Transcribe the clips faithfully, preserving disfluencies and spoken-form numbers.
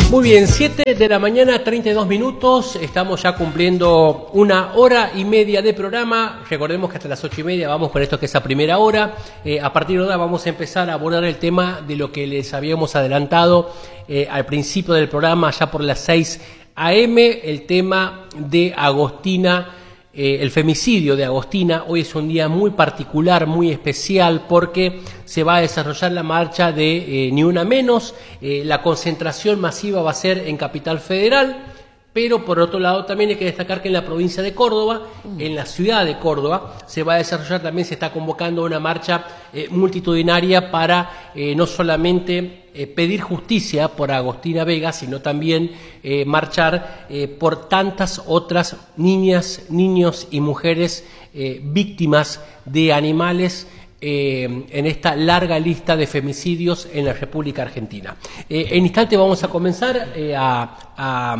Muy bien, siete de la mañana, treinta y dos minutos, estamos ya cumpliendo una hora y media de programa. Recordemos que hasta las ocho y media vamos con esto que es la primera hora. Eh, a partir de ahora vamos a empezar a abordar el tema de lo que les habíamos adelantado eh, al principio del programa, ya por las seis a eme, el tema de Agostina, eh, el femicidio de Agostina. Hoy es un día muy particular, muy especial, porque se va a desarrollar la marcha de eh, Ni Una Menos. Eh, la concentración masiva va a ser en Capital Federal, pero por otro lado también hay que destacar que en la provincia de Córdoba, en la ciudad de Córdoba, se va a desarrollar, también se está convocando una marcha eh, multitudinaria para eh, no solamente eh, pedir justicia por Agostina Vega, sino también eh, marchar eh, por tantas otras niñas, niños y mujeres eh, víctimas de animales Eh, en esta larga lista de femicidios en la República Argentina. Eh, en instante vamos a comenzar eh, a, a,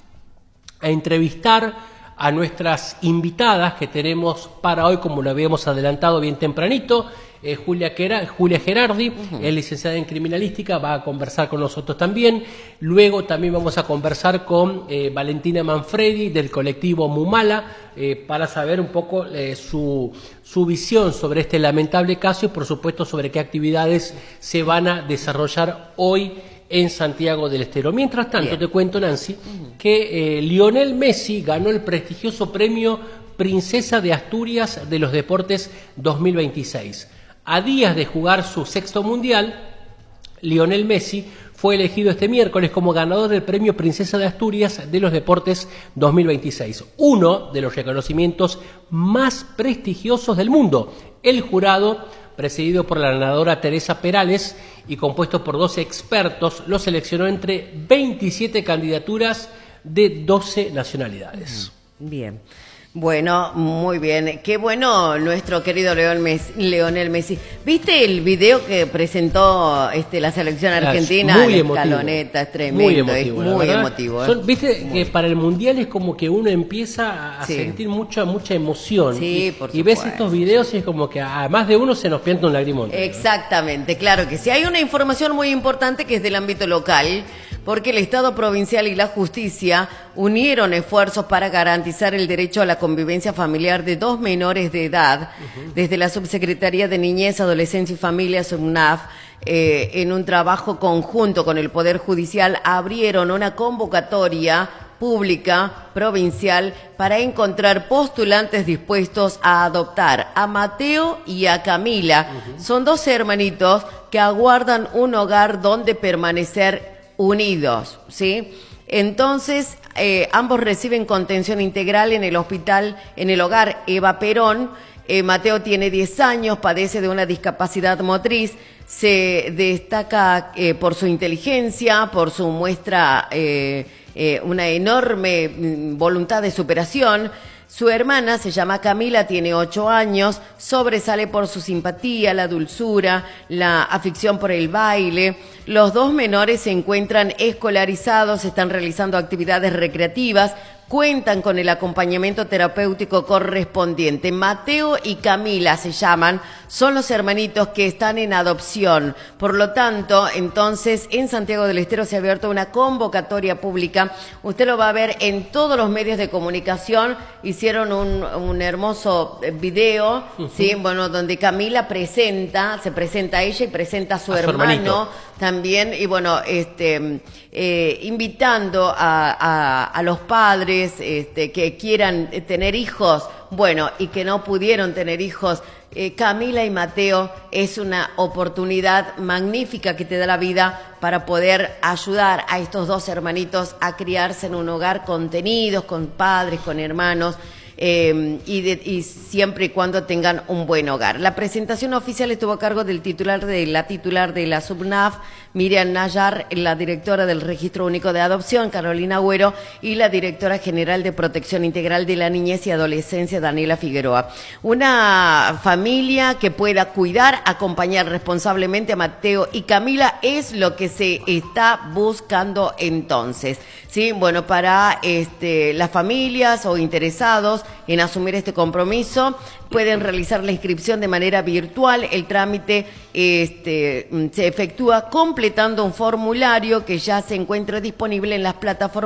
a entrevistar a nuestras invitadas que tenemos para hoy, como lo habíamos adelantado bien tempranito. Eh, Julia, Quera, Julia Gerardi, uh-huh. es licenciada en criminalística, va a conversar con nosotros también. Luego también vamos a conversar con eh, Valentina Manfredi del colectivo Mumala, eh, para saber un poco eh, su, su visión sobre este lamentable caso y por supuesto sobre qué actividades se van a desarrollar hoy en Santiago del Estero. Mientras tanto, bien, te cuento, Nancy, uh-huh. que eh, Lionel Messi ganó el prestigioso premio Princesa de Asturias de los Deportes dos mil veintiséis. A días de jugar su sexto mundial, Lionel Messi fue elegido este miércoles como ganador del premio Princesa de Asturias de los Deportes dos mil veintiséis, uno de los reconocimientos más prestigiosos del mundo. El jurado, presidido por la ganadora Teresa Perales y compuesto por doce expertos, lo seleccionó entre veintisiete candidaturas de doce nacionalidades. Bien. Bueno, muy bien. Qué bueno nuestro querido León Messi, Lionel Messi. ¿Viste el video que presentó este, la selección argentina? Muy la emotivo. Escaloneta, es tremendo, muy emotivo, es muy emotivo. ¿eh? Son, Viste muy. que para el Mundial es como que uno empieza a sí. sentir mucha mucha emoción. Sí, y, por y ves estos videos y es como que a más de uno se nos pianta un lagrimón. Exactamente, claro que sí. Hay una información muy importante que es del ámbito local, porque el Estado provincial y la justicia unieron esfuerzos para garantizar el derecho a la convivencia familiar de dos menores de edad. Uh-huh. Desde la Subsecretaría de Niñez, Adolescencia y Familia, SUBNAF, eh, en un trabajo conjunto con el Poder Judicial, abrieron una convocatoria pública provincial para encontrar postulantes dispuestos a adoptar a Mateo y a Camila. Uh-huh. Son dos hermanitos que aguardan un hogar donde permanecer unidos, ¿sí? Entonces, eh, ambos reciben contención integral en el hospital, en el hogar Eva Perón. Eh, Mateo tiene diez años, padece de una discapacidad motriz, se destaca eh, por su inteligencia, por su muestra eh, eh, una enorme voluntad de superación. Su hermana se llama Camila, tiene ocho años, sobresale por su simpatía, la dulzura, la afición por el baile. Los dos menores se encuentran escolarizados, están realizando actividades recreativas, cuentan con el acompañamiento terapéutico correspondiente. Mateo y Camila se llaman, son los hermanitos que están en adopción. Por lo tanto, entonces, en Santiago del Estero se ha abierto una convocatoria pública. Usted lo va a ver en todos los medios de comunicación. Hicieron un, un hermoso video, uh-huh. ¿sí? Bueno, donde Camila presenta, se presenta a ella y presenta a su a hermano su también. Y bueno, este, eh, invitando a, a, a los padres Este, que quieran tener hijos, bueno, y que no pudieron tener hijos. eh, Camila y Mateo es una oportunidad magnífica que te da la vida para poder ayudar a estos dos hermanitos a criarse en un hogar contenidos, con padres, con hermanos. Eh, y, de, y siempre y cuando tengan un buen hogar. La presentación oficial estuvo a cargo del titular de la titular de la SUBNAF, Miriam Nayar, la directora del Registro Único de Adopción, Carolina Agüero, y la directora general de Protección Integral de la Niñez y Adolescencia, Daniela Figueroa. Una familia que pueda cuidar, acompañar responsablemente a Mateo y Camila es lo que se está buscando entonces. Sí, bueno, para este, las familias o interesados interesados en asumir este compromiso pueden realizar la inscripción de manera virtual. El trámite este, se efectúa completando un formulario que ya se encuentra disponible en las plataformas